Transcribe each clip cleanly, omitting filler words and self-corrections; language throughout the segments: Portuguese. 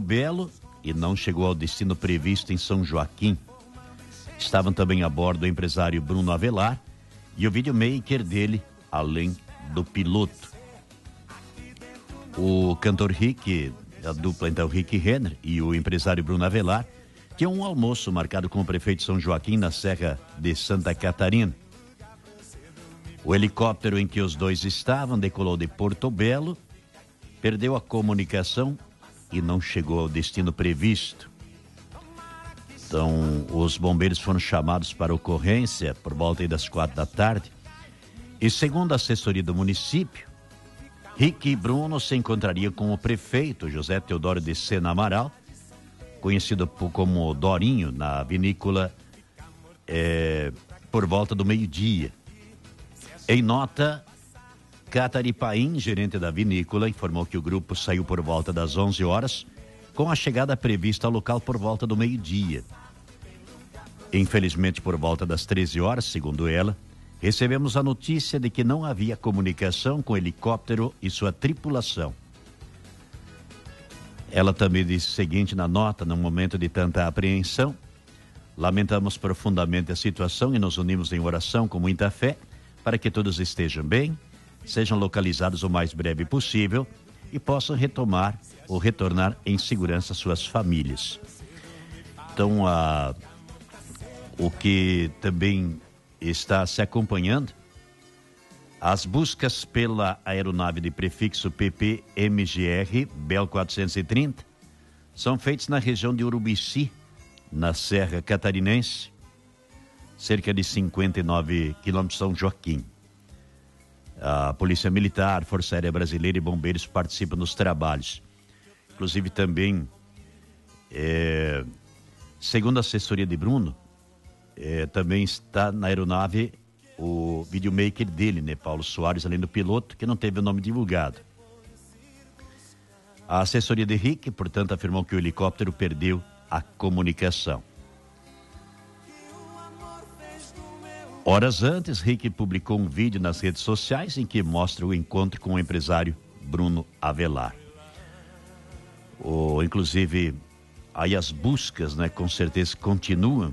Belo e não chegou ao destino previsto em São Joaquim. Estavam também a bordo o empresário Bruno Avelar e o videomaker dele, além do piloto. O cantor Rick, a dupla então Rick Renner e o empresário Bruno Avelar, tinham um almoço marcado com o prefeito São Joaquim na Serra de Santa Catarina. O helicóptero em que os dois estavam decolou de Porto Belo, perdeu a comunicação e não chegou ao destino previsto. Então, os bombeiros foram chamados para a ocorrência por volta das 4 da tarde. E segundo a assessoria do município, Rick e Bruno se encontrariam com o prefeito José Teodoro de Sena Amaral, conhecido como Dorinho, na vinícola, por volta do meio-dia. Em nota, Catari Paim, gerente da vinícola, informou que o grupo saiu por volta das 11 horas, com a chegada prevista ao local por volta do meio-dia. Infelizmente, por volta das 13 horas, segundo ela, recebemos a notícia de que não havia comunicação com o helicóptero e sua tripulação. Ela também disse o seguinte na nota: no momento de tanta apreensão, lamentamos profundamente a situação e nos unimos em oração com muita fé para que todos estejam bem, sejam localizados o mais breve possível e possam retomar ou retornar em segurança às suas famílias. Então, o que também está se acompanhando, as buscas pela aeronave de prefixo PPMGR Bell 430 são feitas na região de Urubici, na Serra Catarinense, cerca de 59 quilômetros de São Joaquim. A Polícia Militar, Força Aérea Brasileira e bombeiros participam dos trabalhos. Inclusive também, segundo a assessoria de Bruno, também está na aeronave o videomaker dele, né, Paulo Soares, além do piloto, que não teve o nome divulgado. A assessoria de Rick, portanto, afirmou que o helicóptero perdeu a comunicação. Horas antes, Rick publicou um vídeo nas redes sociais em que mostra o encontro com o empresário Bruno Avelar. Inclusive, aí as buscas, né, com certeza continuam.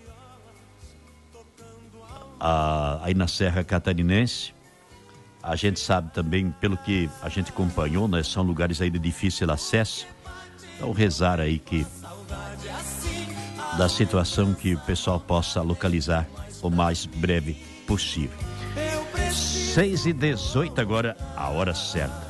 Aí na Serra Catarinense, a gente sabe também, pelo que a gente acompanhou, né, são lugares aí de difícil acesso. Então, rezar aí da situação que o pessoal possa localizar o mais breve possível. 6h18 agora, a hora certa.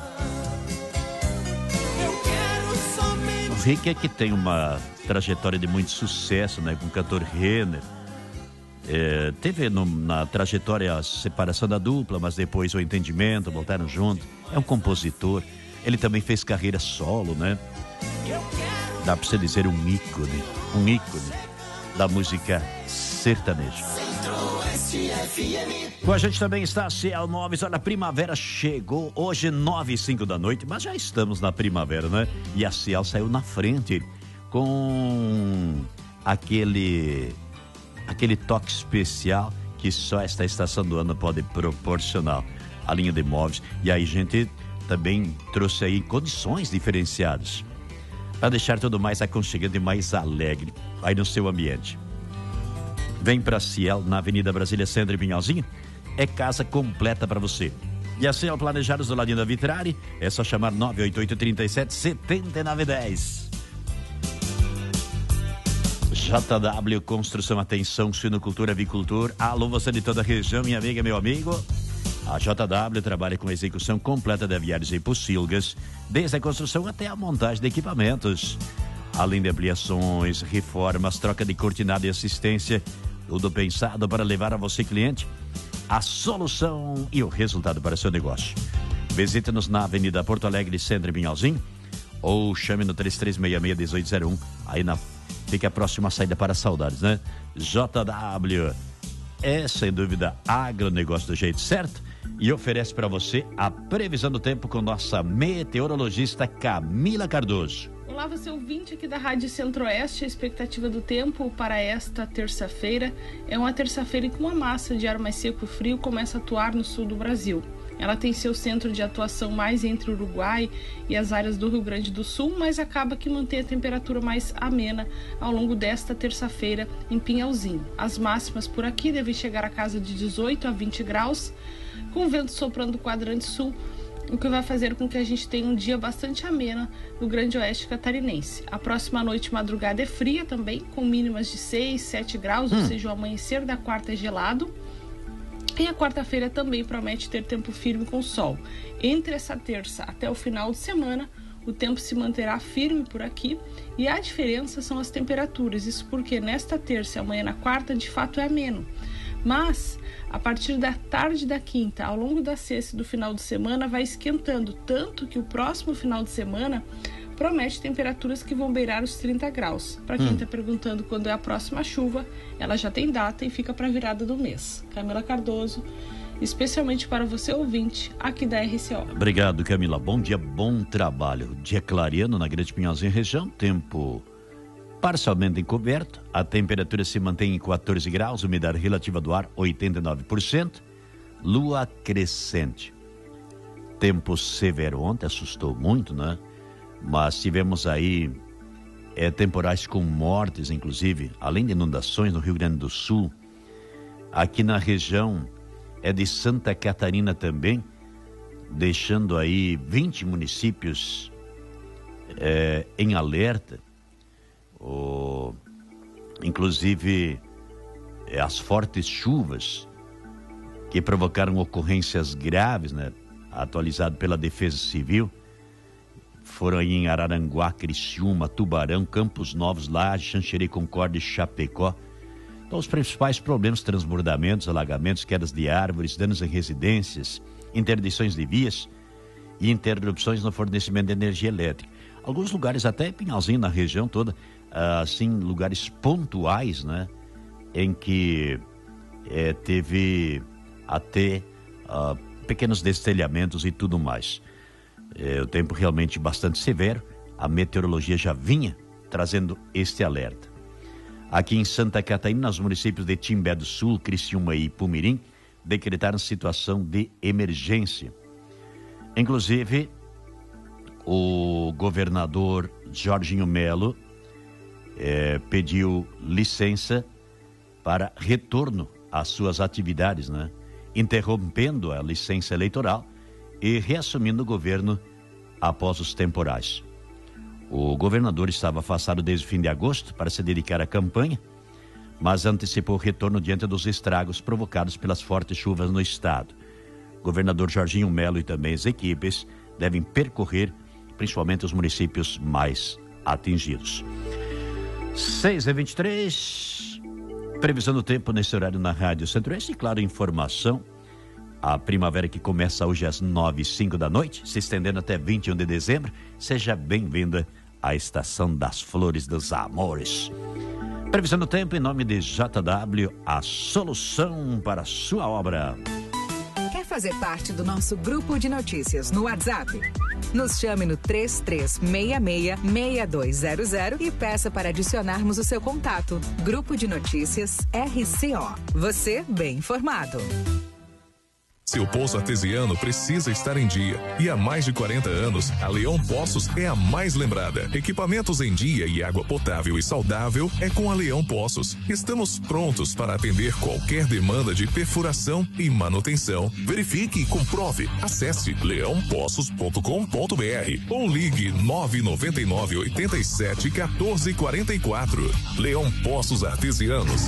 O Rick é que tem uma trajetória de muito sucesso, né, com o cantor Renner. Teve na trajetória a separação da dupla, mas depois o entendimento, voltaram juntos. É um compositor. Ele também fez carreira solo, né? Dá pra você dizer um ícone da música sertaneja. Com a gente também está a Ciel Móveis. Olha, a primavera chegou hoje 9h05 da noite, mas já estamos na primavera, né? E a Ciel saiu na frente com aquele toque especial que só esta estação do ano pode proporcionar, a linha de móveis. E aí a gente também trouxe aí condições diferenciadas para deixar tudo mais aconchegante e mais alegre aí no seu ambiente. Vem para Ciel, na Avenida Brasília Centro e Pinhalzinho, é casa completa para você. E a Ciel Planejados do ladinho da Vitrari, é só chamar 988-37-7910. JW Construção, atenção, suinocultura, avicultor. Alô, você de toda a região, minha amiga, meu amigo. A JW trabalha com a execução completa de aviários e pocilgas, desde a construção até a montagem de equipamentos. Além de ampliações, reformas, troca de cortinado e assistência, tudo pensado para levar a você, cliente, a solução e o resultado para seu negócio. Visite-nos na Avenida Porto Alegre, Centro e Pinhalzinho, ou chame no 3366-1801, aí fica a próxima saída para Saudades, né? JW é, sem dúvida, agronegócio do jeito certo e oferece para você a previsão do tempo com nossa meteorologista Camila Cardoso. Olá, você ouvinte aqui da Rádio Centro-Oeste. A expectativa do tempo para esta terça-feira é uma terça-feira com uma massa de ar mais seco e frio começa a atuar no sul do Brasil. Ela tem seu centro de atuação mais entre o Uruguai e as áreas do Rio Grande do Sul, mas acaba que mantém a temperatura mais amena ao longo desta terça-feira em Pinhalzinho. As máximas por aqui devem chegar a casa de 18 a 20 graus, com vento soprando do quadrante sul, o que vai fazer com que a gente tenha um dia bastante ameno no Grande Oeste catarinense. A próxima noite e madrugada é fria também, com mínimas de 6, 7 graus, ou seja, o amanhecer da quarta é gelado. E a quarta-feira também promete ter tempo firme com sol. Entre essa terça até o final de semana, o tempo se manterá firme por aqui e a diferença são as temperaturas. Isso porque nesta terça e amanhã na quarta, de fato, é ameno. Mas, a partir da tarde da quinta, ao longo da sexta e do final de semana, vai esquentando, tanto que o próximo final de semana promete temperaturas que vão beirar os 30 graus. Para quem está perguntando quando é a próxima chuva, ela já tem data e fica para a virada do mês. Camila Cardoso, especialmente para você ouvinte, aqui da RCO. Obrigado, Camila. Bom dia, bom trabalho. Dia clareando na Grande Pinhalzinho região, tempo parcialmente encoberto, a temperatura se mantém em 14 graus, umidade relativa do ar 89%, lua crescente. Tempo severo ontem, assustou muito, né? Mas tivemos aí temporais com mortes, inclusive, além de inundações no Rio Grande do Sul. Aqui na região de Santa Catarina também, deixando aí 20 municípios em alerta. Inclusive as fortes chuvas que provocaram ocorrências graves, né? Atualizado pela Defesa Civil, foram aí em Araranguá, Criciúma, Tubarão, Campos Novos, Laje, Xanxerê, Concórdia e Chapecó. Então, os principais problemas: transbordamentos, alagamentos, quedas de árvores, danos em residências, interdições de vias e interrupções no fornecimento de energia elétrica. Alguns lugares, até Pinhalzinho, na região toda, assim, lugares pontuais, né, em que teve até pequenos destelhamentos e tudo mais. O tempo realmente bastante severo. A meteorologia já vinha trazendo este alerta. Aqui em Santa Catarina, nos municípios de Timbé do Sul, Criciúma e Pumirim, decretaram situação de emergência. Inclusive, o governador Jorginho Melo pediu licença para retorno às suas atividades, né? Interrompendo a licença eleitoral e reassumindo o governo após os temporais. O governador estava afastado desde o fim de agosto para se dedicar à campanha, mas antecipou o retorno diante dos estragos provocados pelas fortes chuvas no estado. O governador Jorginho Melo e também as equipes devem percorrer principalmente os municípios mais atingidos. 6h23, previsão do tempo nesse horário na Rádio Centro-Oeste e, claro, informação. A primavera que começa hoje às 9h05 da noite, se estendendo até 21 de dezembro. Seja bem-vinda à Estação das Flores dos Amores. Previsão do tempo em nome de JW, a solução para a sua obra. Quer fazer parte do nosso grupo de notícias no WhatsApp? Nos chame no 3366-6200 e peça para adicionarmos o seu contato. Grupo de Notícias RCO. Você bem informado. Seu poço artesiano precisa estar em dia. E há mais de 40 anos, a Leão Poços é a mais lembrada. Equipamentos em dia e água potável e saudável é com a Leão Poços. Estamos prontos para atender qualquer demanda de perfuração e manutenção. Verifique e comprove. Acesse leãopoços.com.br ou ligue 999 87 14 44. Leão Poços Artesianos.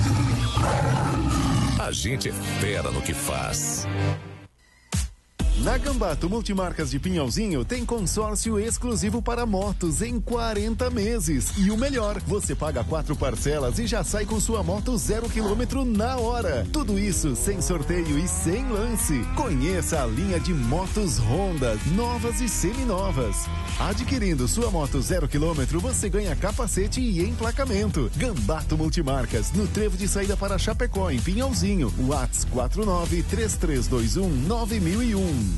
A gente é fera no que faz. Na Gambato Multimarcas de Pinhalzinho tem consórcio exclusivo para motos em 40 meses. E o melhor, você paga 4 parcelas e já sai com sua moto 0 km na hora. Tudo isso sem sorteio e sem lance. Conheça a linha de motos Honda, novas e seminovas. Adquirindo sua moto 0 km, você ganha capacete e emplacamento. Gambato Multimarcas, no trevo de saída para Chapecó, em Pinhalzinho. WhatsApp 49-3321-9001.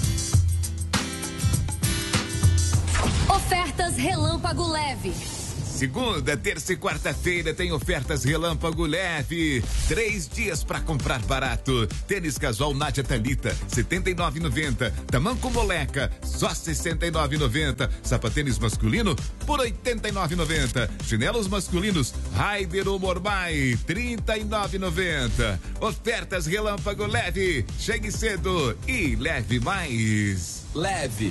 Ofertas Relâmpago Leve. Segunda, terça e quarta-feira tem ofertas Relâmpago Leve. 3 dias para comprar barato. Tênis casual Nádia Thalita, R$ 79,90. Tamanco Moleca, só R$ 69,90. Sapatênis masculino, por R$ 89,90. Chinelos masculinos, Raider ou Mormai, R$ 39,90. Ofertas Relâmpago Leve. Chegue cedo e leve mais. Leve.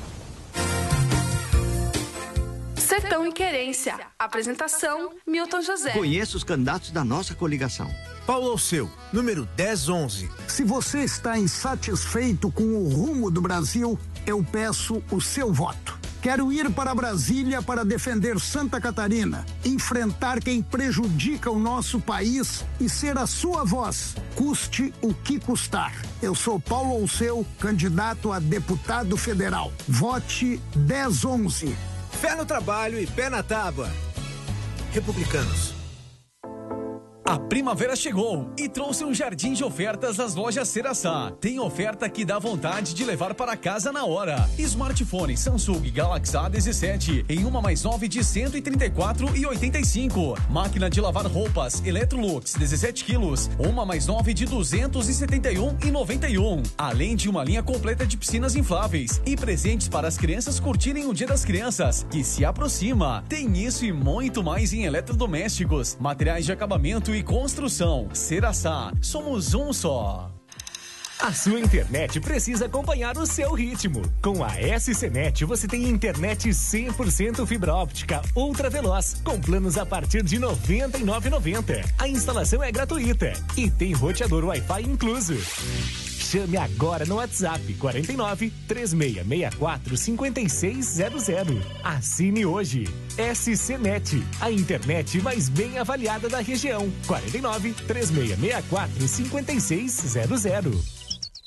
Sertão e Querência. Apresentação, Milton José. Conheça os candidatos da nossa coligação. Paulo Alceu, número 1011. Se você está insatisfeito com o rumo do Brasil, eu peço o seu voto. Quero ir para Brasília para defender Santa Catarina, enfrentar quem prejudica o nosso país e ser a sua voz, custe o que custar. Eu sou Paulo Alceu, candidato a deputado federal. Vote 1011. Fé no trabalho e pé na tábua. Republicanos. A primavera chegou e trouxe um jardim de ofertas das lojas Ceraçá. Tem oferta que dá vontade de levar para casa na hora. Smartphone Samsung Galaxy A17 em uma mais 9 de R$ 134,85. Máquina de lavar roupas Electrolux 17 quilos, uma mais 9 de R$ 271,91. Além de uma linha completa de piscinas infláveis e presentes para as crianças curtirem o Dia das Crianças, que se aproxima. Tem isso e muito mais em eletrodomésticos, materiais de acabamento e construção. Ceraçá, somos um só. A sua internet precisa acompanhar o seu ritmo. Com a SCNet você tem internet 100% fibra óptica ultra veloz, com planos a partir de R$ 99,90. A instalação é gratuita e tem roteador Wi-Fi incluso. Chame agora no WhatsApp 49 3664 5600. Assine hoje. SCNet, a internet mais bem avaliada da região. 49 3664 5600.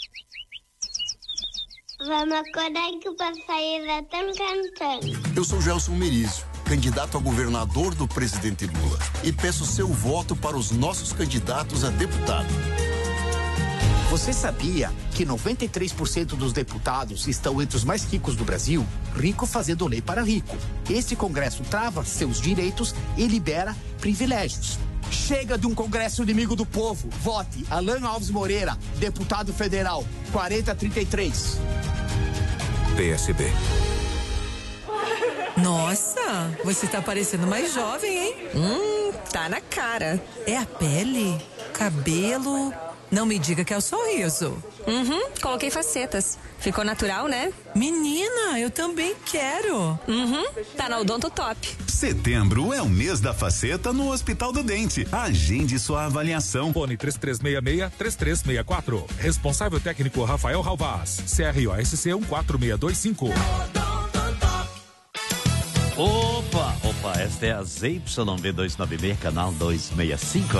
Vamos acordar que o passarinho já estão cantando. Eu sou Gelson Merizio, candidato a governador do presidente Lula, e peço seu voto para os nossos candidatos a deputado. Você sabia que 93% dos deputados estão entre os mais ricos do Brasil? Rico fazendo lei para rico. Este Congresso trava seus direitos e libera privilégios. Chega de um Congresso inimigo do povo. Vote Alan Alves Moreira, deputado federal, 4033. PSB. Nossa, você tá parecendo mais jovem, hein? Tá na cara. É a pele? Cabelo? Não me diga que é o sorriso. Coloquei facetas. Ficou natural, né? Menina, eu também quero. Tá na Odonto Top. Setembro é o mês da faceta no Hospital do Dente. Agende sua avaliação. Fone 3366-3364. Responsável técnico Rafael Ralvaz. CROSC 14625. Opa, esta é a ZYV296, canal 265.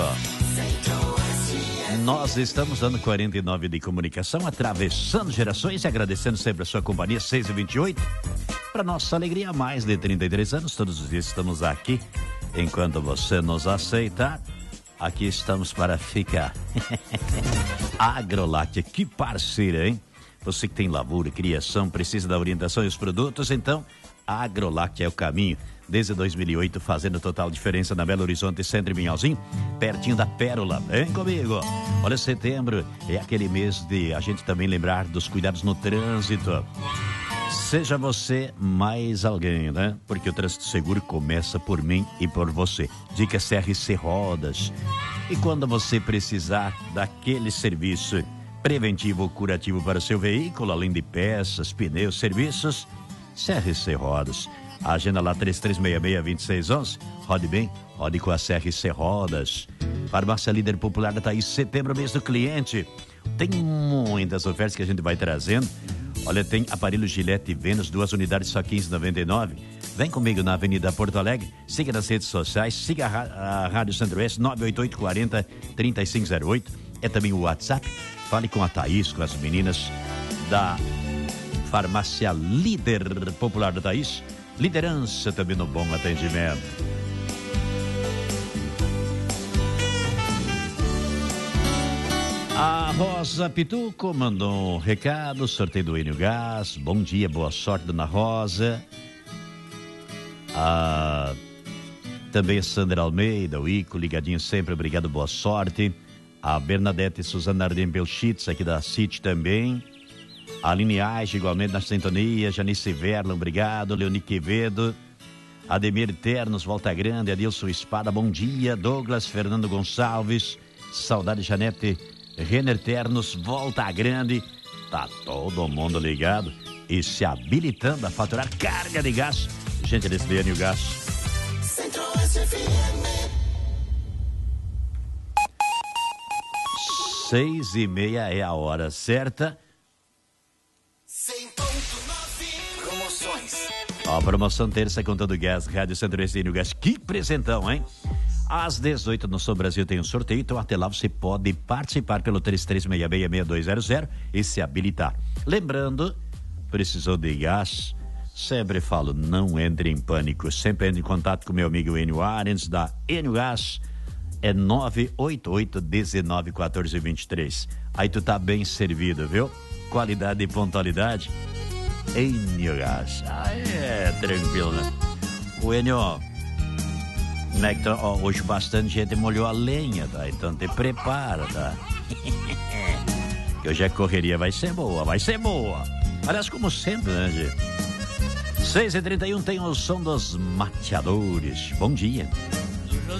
Nós estamos dando 49 de comunicação, atravessando gerações e agradecendo sempre a sua companhia, 6h28. Para nossa alegria, mais de 33 anos, todos os dias estamos aqui. Enquanto você nos aceitar, aqui estamos para ficar. Agrolactia, que parceira, hein? Você que tem lavoura, criação, precisa da orientação e os produtos, então a Agrolactia é o caminho. Desde 2008, fazendo total diferença na Belo Horizonte, Centro e Minhalzinho, pertinho da Pérola. Vem comigo. Olha, setembro é aquele mês de a gente também lembrar dos cuidados no trânsito. Seja você mais alguém, né? Porque o trânsito seguro começa por mim e por você. Dica CRC Rodas. E quando você precisar daquele serviço preventivo ou curativo para o seu veículo, além de peças, pneus, serviços, CRC Rodas. A agenda lá 3366-2611. Rode bem, rode com a CRC Rodas. Farmácia Líder Popular da Thaís, setembro, mês do cliente. Tem muitas ofertas que a gente vai trazendo. Olha, tem aparelho Gillette Vênus, 2 unidades só R$15,99. Vem comigo na Avenida Porto Alegre. Siga nas redes sociais, siga a Rádio Centro-Oeste 988-40-3508. É também o WhatsApp. Fale com a Thaís, com as meninas da Farmácia Líder Popular da Thaís. Liderança também no bom atendimento. A Rosa Pituco mandou um recado, sorteio do Enio Gás. Bom dia, boa sorte, dona Rosa. também a Sandra Almeida, o Ico, ligadinho sempre, obrigado, boa sorte. A Bernadette e Suzana Arden Belchitz, aqui da City também. A Aline Aige, igualmente na sintonia. Janice Verla, obrigado. Leoni Quevedo. Ademir Ternos, Volta Grande. Adilson Espada, bom dia. Douglas, Fernando Gonçalves. Saudade, Janete. Renner Ternos, Volta Grande. Tá todo mundo ligado e se habilitando a faturar carga de gás. Gente, desse BN o gás. 6:30 é a hora certa. 100.9 Promoções. Ó, promoção terça com todo o gás, Rádio Centro-Oeste BN o gás. Que presentão, hein? Às 18 no Sul Brasil tem um sorteio, então até lá você pode participar pelo 33666200 e se habilitar. Lembrando, precisou de gás? Sempre falo, não entre em pânico. Sempre entre em contato com meu amigo Enio Arens, da Enio Gás. É 988-19-14-23. Aí tu tá bem servido, viu? Qualidade e pontualidade. Enio Gás. Ah, é tranquilo, né? O Enio, né, então, ó, hoje bastante gente molhou a lenha, tá? Então te prepara, tá? Que hoje a correria vai ser boa, vai ser boa. Aliás, como sempre, né, gente? 6h31 tem o som dos mateadores. Bom dia.